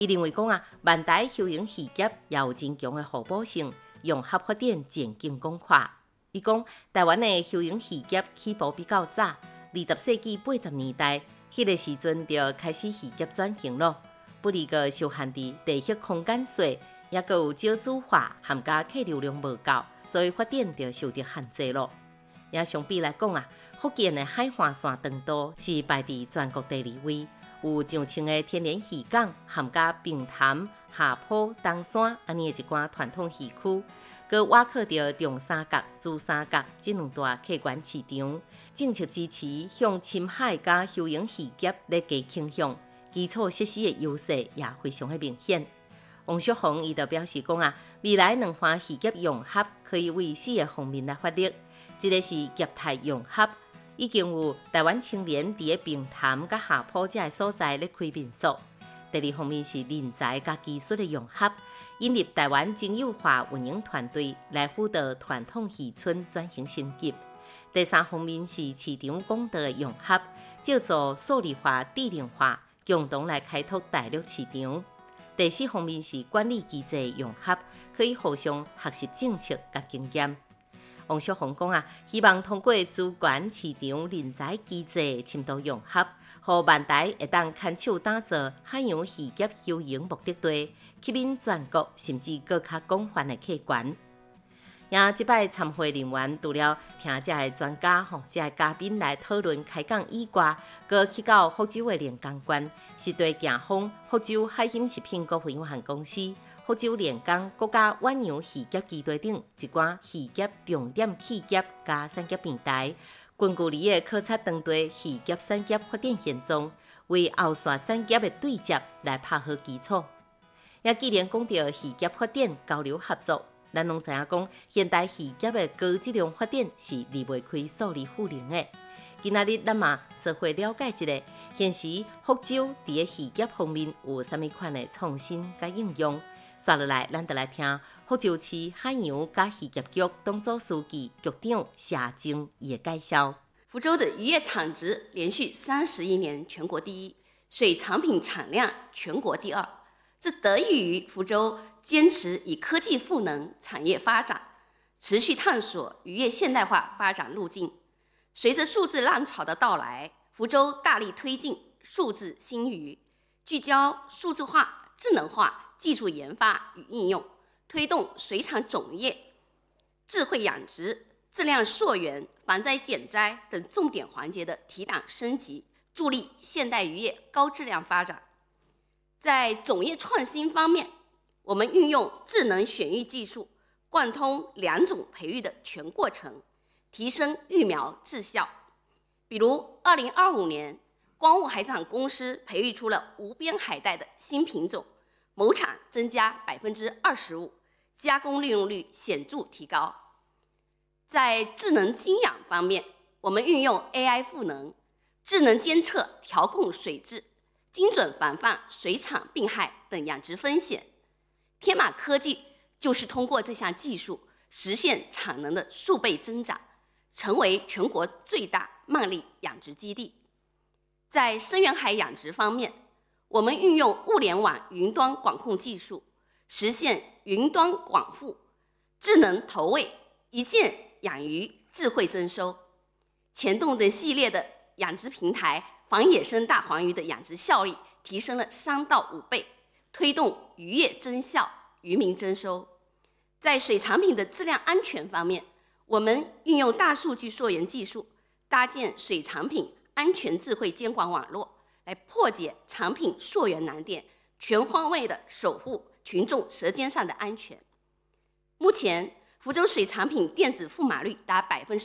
伊认为讲万代休闲渔业也有真强的互补性，融合发展前景广阔。伊讲，台湾的休闲渔业起步比较早，20世纪80年代，迄个时阵就开始渔业转型咯。不离个受限伫地域空间小，也个有少子化，含加客流量无够，所以发展就受到限制咯。也相比来讲福建的海岸线长度是排伫全国第2位，有上千个天然渔港，含加平潭、下坡、东山安尼的一寡传统渔区。佮挖靠着中三角、珠三角这两大客源市场，政策支持向深海加休闲渔业咧加倾向，基础设施的优势也非常的明显。王淑红伊就表示讲未来两项渔业融合可以为4个方面来发力，一个是业态融合，已经有台湾青年伫个平潭甲下坡这个所在咧开民宿；第二方面是人才甲技术的融合。引入台湾精幼化运营团队来辅导传统渔村转型升级。第三方面是市场管道的融合，借助数字化、智能化，共同来开拓大陆市场。第四方面是管理机制的融合，可以互相学习政策甲经验。王淑红讲希望通过资源、市场、人才机制的深度融合，互万代会当牵手打造海洋渔业休闲目的地，吸引全国甚至更较广泛的客源。也即摆参会人员除了听这个专家这个嘉宾来讨论开讲以外，佮去到福州的连江县，是对行访福州海鲜食品股份有限公司、福州连江国家远洋渔业基地等一寡渔业重点企业加产业平台，根据你的考察当地渔业产业发展现状，为后续产业的对接来拍好基础。也既然讲到渔业发展交流合作，咱拢知影讲，现代渔业的高质量发展是离袂开数字赋能的。今仔日咱嘛做伙了解一下，现时福州伫个渔业方面有啥物款的创新甲应用？接落来，咱就来听福州市海洋甲渔业局董组书记局长谢晶伊的介绍。 福州的渔业产值连续31年全国第一，水产品产量全国第2，这得益于福州坚持以科技赋能产业发展，持续探索渔业现代化发展路径。随着数字浪潮的到来，福州大力推进数字新渔，聚焦数字化、智能化技术研发与应用，推动水产种业、智慧养殖、质量溯源、防灾减灾等重点环节的提档升级，助力现代渔业高质量发展。在种业创新方面，我们运用智能选育技术，贯通2种培育的全过程，提升育苗质效。比如2025年，光雾海产公司培育出了无边海带的新品种，亩产增加25%，加工利用率显著提高。在智能精养方面，我们运用 AI 赋能，智能监测调控水质，精准防范水产病害等养殖风险。天马科技就是通过这项技术实现产能的数倍增长，成为全国最大鳗鲡养殖基地。在深远海养殖方面，我们运用物联网云端管控技术，实现云端管付、智能投喂、一键养鱼、智慧增收。前动等系列的养殖平台防野生大黄鱼的养殖效率提升了3到5倍，推动渔业增效、渔民增收。在水产品的质量安全方面，我们运用大数据溯源技术，搭建水产品安全智慧监管网络，来破解产品溯源难点，全方位的守护群众舌尖上的安全。目前，福州水产品电子付码率达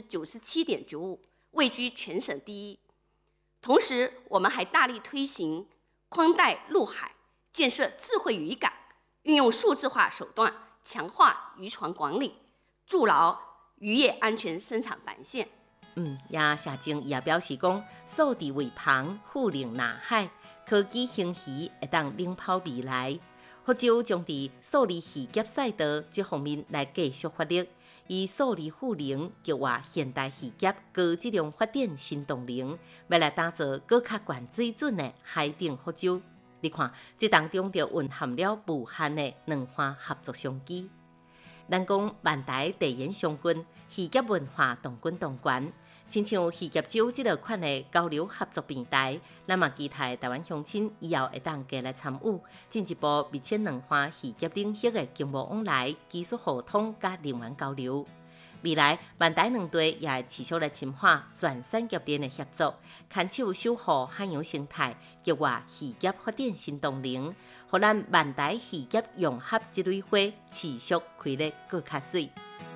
97.95%，位居全省第一。同时，我们还大力推行宽带陆海，建设智慧渔港，运用数字化手段强化渔船管理，筑牢渔业安全生产防线。 也谢晶也表示讲，数字为旁，富能南海，科技兴渔会当领跑未来。福州将伫数字渔业赛道这方面来继续发力，以数字赋能激活现代渔业高质量发展新动能，要来打造更较高水准的海顶福州。 你看，这当中就蕴含了无限的两岸合作商机。咱讲万台地缘相近，渔业文化同根同源，亲像渔业酒这款的交流合作平台，咱嘛期待台湾乡亲以后会当加来参与，进一步密切两岸渔业领域的经贸往来、技术互通甲人员交流。未来，万台两地也会持续来深化全产业链的合作，牵手守护海洋生态，激活渔业发展新动能，互咱万台渔业融合这蕊花持续开得更较水。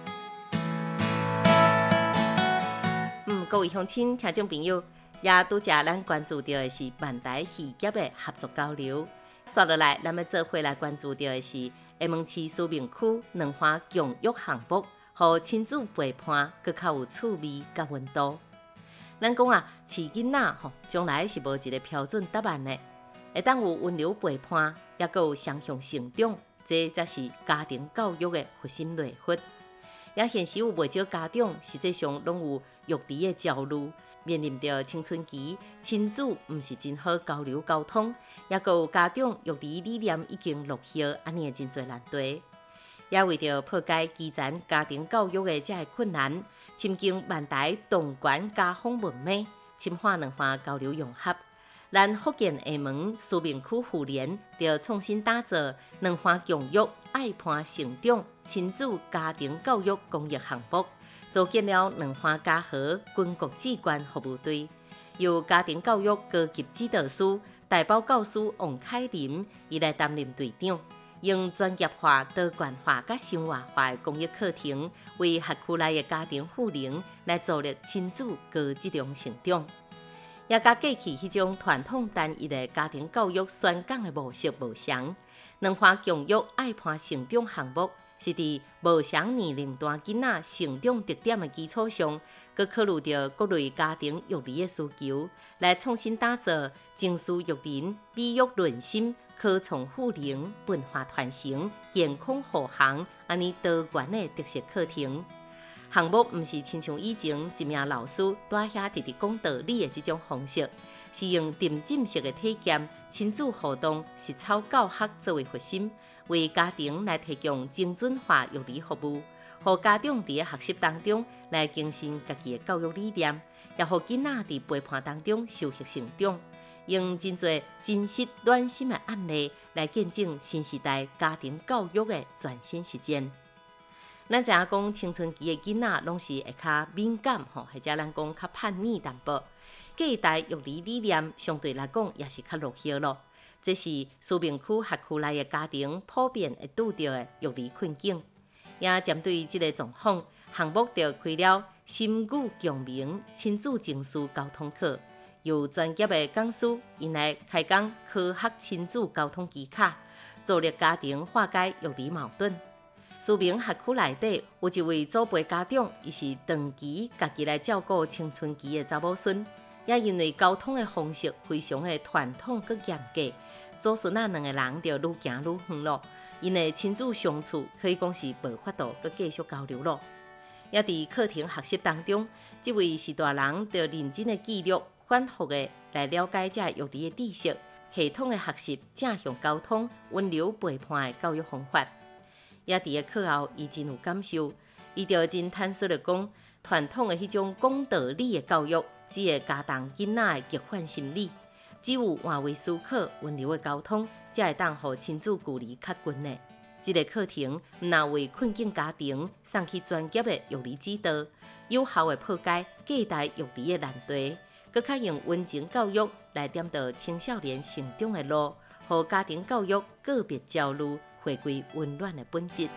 各位乡亲、听众朋友，也拄则咱关注到的是万台渔业的合作交流。接落来，咱要做伙来关注到的是厦门市苏明区两岸共育项目，互亲子陪伴更较有趣味甲温度。咱讲啊，饲囡仔将来是无一个标准答案的，会当有温柔陪伴，也佫有双向成长，这才是家庭教育的核心内核。也现实有袂少家长实际上拢有育儿的焦虑，面临着青春期，亲子毋是真好交流沟通，也佫有家长育儿理念已经落后，安尼真侪难题。也为着破解基层家庭教育的这困难，深经万台动管家访文美，深化两岸交流融合。咱福建厦门苏明区妇联就创新打造两岸共育爱伴成长亲子家庭教育公益项目，组建了两岸家和军国志愿服务队，由家庭教育高级指导师大宝教师王凯林伊来担任队长，用专业化、多元化甲生活化的公益课程，为辖区内的家庭妇龄来助力亲子高质量成长。也甲过去迄种传统单一的家庭教育宣讲的模式无相，两岸共育爱伴成长项目是伫无相年龄段囡仔成长特点的基础上，佮考虑到各类家庭育儿的需求，来创新打造情绪育人、美育润心、科创赋能、文化传承、健康护航安尼多元的特色课程。项目毋是亲像以前一名老师在遐直直讲道理的这种方式，是用沉浸式的体验、亲子互动、实操教学作为核心，为家庭来提供精准化育儿服务，互家长伫学习当中来更新家己的教育理念，也互囡仔伫陪伴当中受益成长，用真侪真实暖心的案例来见证新时代家庭教育的全新实践。咱知影讲青春期的囡仔拢是会较敏感或者咱讲较叛逆淡薄，隔一代育儿理念相对来讲也是较落后咯。这是苏明区辖区内的家庭普遍会拄到的育儿困境。也针对这个状况，项目就开了心语共鸣亲子情绪沟通课，由专业的讲师因来开讲科学亲子沟通技巧，助力家庭化解育儿矛盾。苏明辖区内底有一位祖辈家长，伊是长期家己来照顾青春期的查某孙，也因为沟通的方式非常的传统佮严格，祖孙两个人就愈行愈远咯。因的亲子相处可以讲是无法度佮继续交流咯。也伫课程学习当中，这位是大人就认真的记录、反复的来了解这育儿的知识，系统的学习正向沟通、温柔陪伴的教育方法。也伫个课后，伊真有感受，伊就真坦率的讲，传统的迄种讲道理的教育，只会加重囡仔的极限心理。只有换位思考、温柔的沟通，才会当互亲子距离较近的。这个课程毋但为困境家庭送去专业的育儿指导，有效的破解隔代育儿的难题，佮较用温情教育来点导青少年成长的路，互家庭教育个别焦虑回归温暖的本质。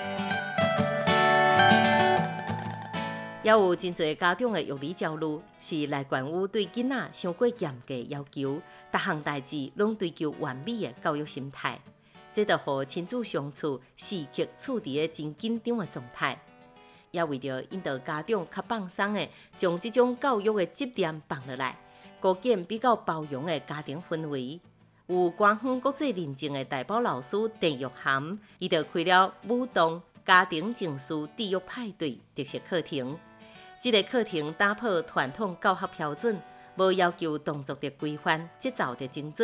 也有真侪家长的育儿焦虑，是来源于对囡仔伤过严格要求，各项代志拢追求完美的教育心态，这就互亲子相处时刻处伫个真紧张的状态。也为着引导家长较放松的，将这种教育的执念放落来，构建比较包容的家庭氛围。有官方国际认证的大宝老师郑玉涵，伊就开了舞动家庭情绪地狱派对特色课程。这个课程打破传统教学标准，无要求动作的规范、节奏的精准，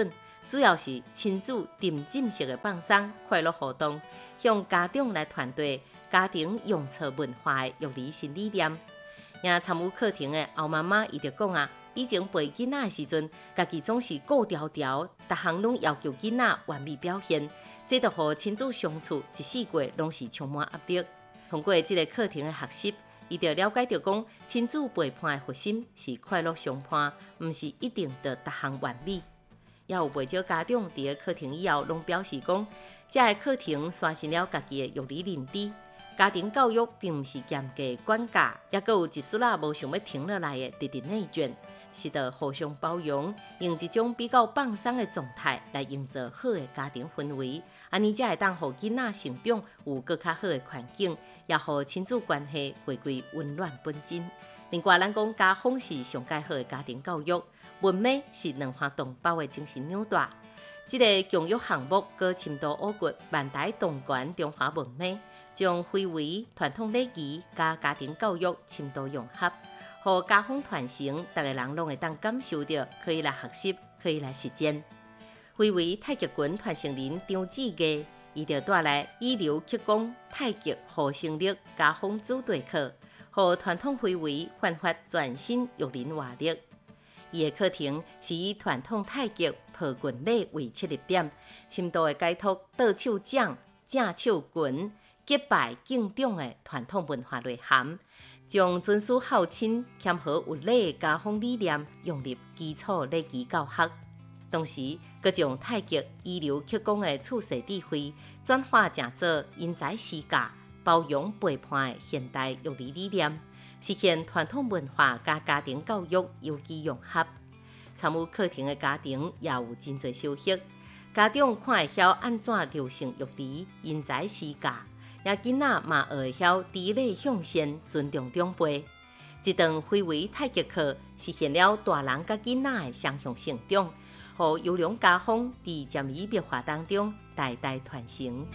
主要是亲子沉浸式的放松、快乐活动，向家长来传递家庭用错文化的育儿新理念。也参与课程的欧妈妈伊就讲啊，以前陪囡仔的时阵，家己总是顾条条，逐项拢要求囡仔完美表现，这就互亲子相处一世过拢是充满压力。通过这个课程的学习，伊就了解到讲，亲子陪伴的核心是快乐相伴，毋是一定得逐项完美。也有不少家长伫个课程以后，拢表示讲，这个课程刷新了家己的育儿认知。家庭教育并毋是严格管教，也佫有一丝仔无想要停落来的直直内卷，是得互相包容，用一种比较放松的状态来营造好的家庭氛围，安尼才会当互囡仔成长有更较好的环境，也互亲子关系回归温暖本真。另外，咱讲家风是上介好的家庭教育，文美是两花同胞的精神纽带。这个教育项目佫深度挖掘万代同源中华文美。将非遗、传统礼仪加家庭教育深度融合，互家风传承，大家人拢会当感受到，可以来学习，可以来实践。非遗太极拳传承人张志毅，伊就带来以柔克刚、太极护生力家风组队课，互传统非遗焕发全新育人活力。伊的课程是以传统太极抱拳礼为切入点，深度的解脱倒手掌、正手拳。结拜敬重的传统文化内涵，将尊师孝亲、谦和有礼的家风理念融入基础礼仪教学，同时，佮将太极以柔克刚的处世智慧转化成做因材施教、包容陪伴的现代育儿理念，实现传统文化加家庭教育有机融合。参与课程的家庭也有真侪收获，家长看会晓安怎流行育儿、因材施教。也囡仔嘛会晓知礼向善、尊重长辈。这堂非遗太极课实现了大人甲囡仔的双向成长，互优良家风伫渐移变化当中代代传承。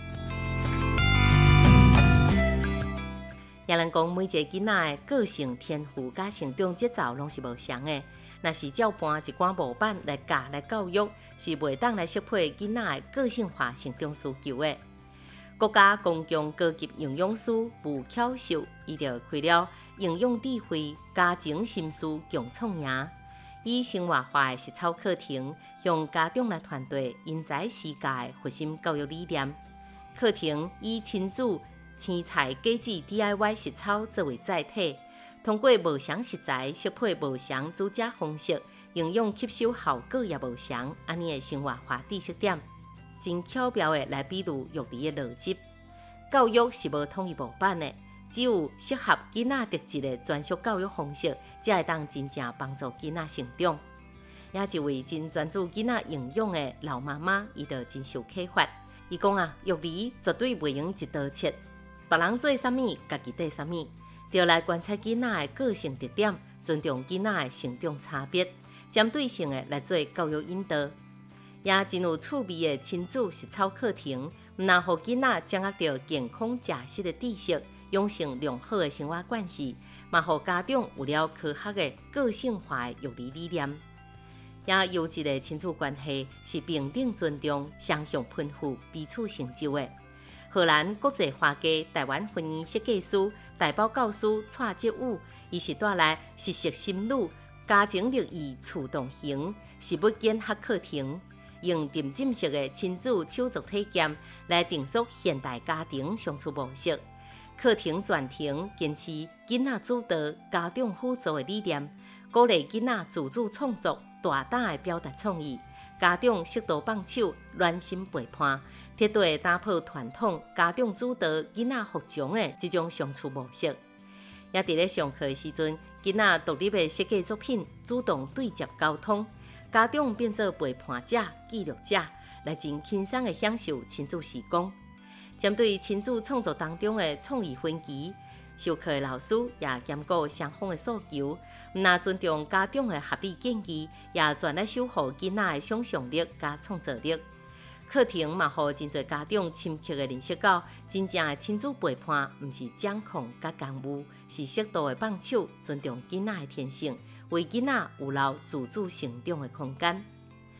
也人讲，每一个囡仔的个性、天赋甲成长节奏拢是无相的。若是照搬一寡模板来教来教育，是袂当来适配囡仔的个性化成长需求的。国家公共高级营养师吴巧秀，伊就开了营养智慧家庭心思共创营，以生活化的实操课程，向家长来传递因材施教的核心教育理念。课程以亲子青菜果子 DIY 实操作为载体，通过无相食材适配无相煮食方式，营养吸收效果也无相，安尼的生活化知识点。真巧妙的来比喻育儿的逻辑，教育是无统一模板的，只有适合囡仔特质的专属教育方式，才会当真正帮助囡仔成长。也一位真专注囡仔营养的老妈妈，伊就真受启发。伊讲啊，育儿绝对袂用一刀切，别人做啥物，家己做啥物，就来观察囡仔的个性特点，尊重囡仔的成长差别，针对性的来做教育引导。也真有趣味的亲子实操课程，唔但互囡仔掌握到健康食食的知识，养成良好的生活惯势，嘛互家长有了科学的个性化的育儿理念。也优质的亲子关系是平等尊重、双向奔赴、彼此成就的。荷兰国际花家台湾婚姻设计师、大宝教师蔡哲武，伊是带来实习心理、家庭乐意触动型实物检核课程。用沉浸式的亲子手作体验来定塑现代家庭相处模式。课程全程坚持囡仔主导、家长辅助的理念，鼓励囡仔自主创作、大胆的表达创意。家长适度放手、暖心陪伴，彻底打破传统家长主导、囡仔服从的这种相处模式。也伫咧上课的时阵，囡仔独立的设计作品，主动对接沟通。家长变做陪伴者、记录者，来真轻松的享受亲子时光。针对亲子创作当中的创意分歧，授课的老师也兼顾双方的诉求，唔但尊重家长的合理建议，也全力守护囡仔的想象力加创造力。课程嘛，互真侪家长深刻的认识到，真正的亲子陪伴，唔是掌控甲干预，是适度的放手，尊重囡仔的天性。为囡仔有留自主成长的空间。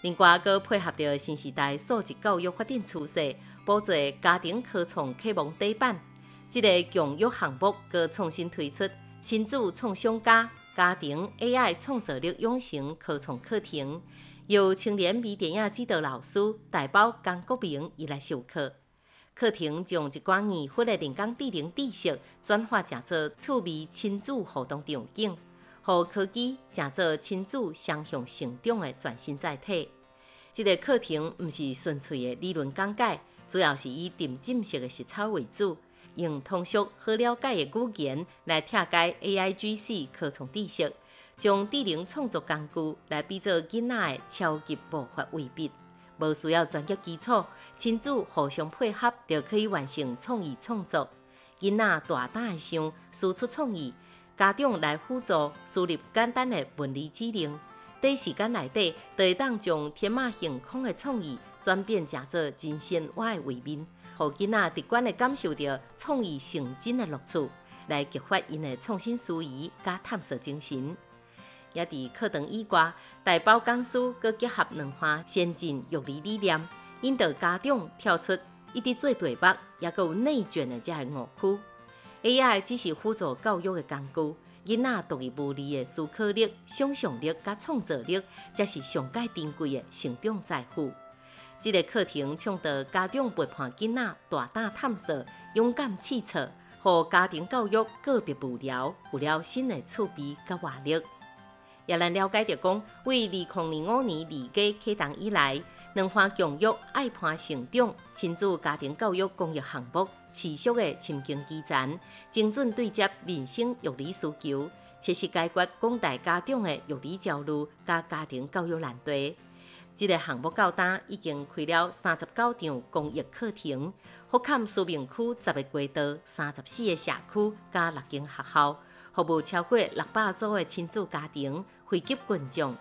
另外，佮配合着新时代数字教育发展趋势，补助家庭科创启蒙底板。这个教育项目佮创新推出亲子创想家庭 AI 创造力养成科创课程，由青年微电影指导老师大宝江国明伊来授课。课程将一寡艺术的人工智能知识转化成做趣味亲子互动场景，互科技成做亲子双向成长的全新载体。这个课程毋是纯粹的理论讲解，主要是以沉浸式的实操为主，用通俗好了解的语言来拆解 AIGC 科创知识，将智能创作工具来比作囡仔的超级步伐为笔。无需要专业基础，亲子互相配合就可以完成创意创作。囡仔大胆的想，输出创意，家长来辅助输入简单的文理指令，短时间内底就会当将天马行空的创意转变成做真生活的画面，让囡仔直观地感受到创意成真的乐趣，来激发因的创新思维加探索精神。也伫课堂以外，大宝讲师佮结合两项先进育儿理念，引导家长跳出一直做题目，也佮有内卷的这个误区。AI 只是辅助教育的工具，囡仔独一无二的思考力、想象力佮创造力，才是上界珍贵的成长财富。这个课程倡导家长陪伴囡仔大胆探索、勇敢试错，让家庭教育个别无聊，有了新的趣味佮活力。也咱了解到讲，为2005年二月启动以来，两环教育爱伴成长亲子家庭教育公益项目持续的深耕基层，精准对接民生育儿需求，切实解决广大家长的育儿焦虑加家庭教育难题。这个项目到今已经开了39场公益课程，覆盖苏明区10个街道、34个社区加6间学校。服务超过600组的亲子家庭，惠及群众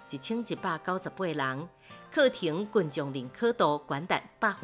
1198人，课程群众认可度高达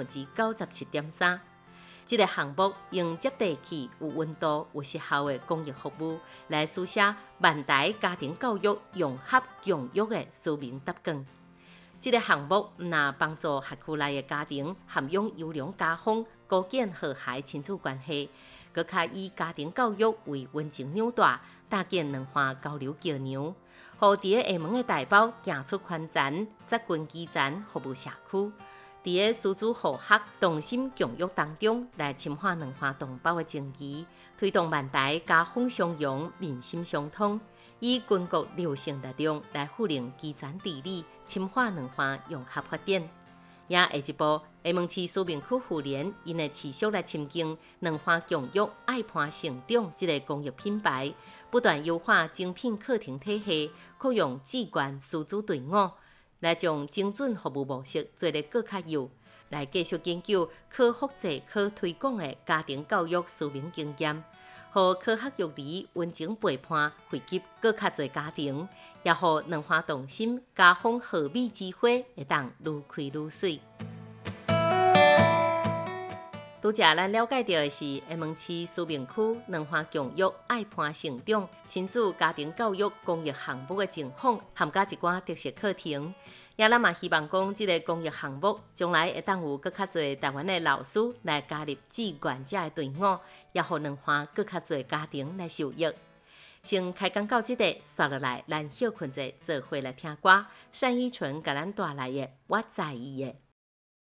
97.3%。这个项目用接地气、有温度、有实效的公益服务，来书写万代家庭教育融合教育的使命答卷。这个项目不但帮助辖区内的家庭涵养优良家风，构建和谐亲子关系，更加以家庭教育为温情纽带，搭建两环交流桥梁，让伫个下门的大宝行出宽层，扎根基层服务社区。伫个师资互学、同心共育当中，来深化两环同胞的情谊，推动万代家风相容、民心相通，以军国流行力量来赋能基层治理，深化两环融合发展。也下一步，厦门市苏明区妇联因会持续来深耕两环教育爱伴成长这个公益品牌，不断优化精品课程体系，扩用志愿师资队伍，来将精准服务模式做得更较优，来继续研究可复制、可推广的家庭教育使命经验，让科学育儿温情陪伴惠及更较侪家庭，也让两环同心、家风和美之花会当愈开愈水。拄则咱了解到的是厦门市苏明区两环教育爱伴成长亲子家庭教育公益项目的情况，含加一寡特色课程。也咱嘛希望讲，这个公益项目将来会当有更较侪台湾的老师来加入志愿者的队伍，也让两环更较侪家庭来受益。先开讲到这里，接落来咱休困者做伙来听歌，单依纯甲咱带来的《我在意的》。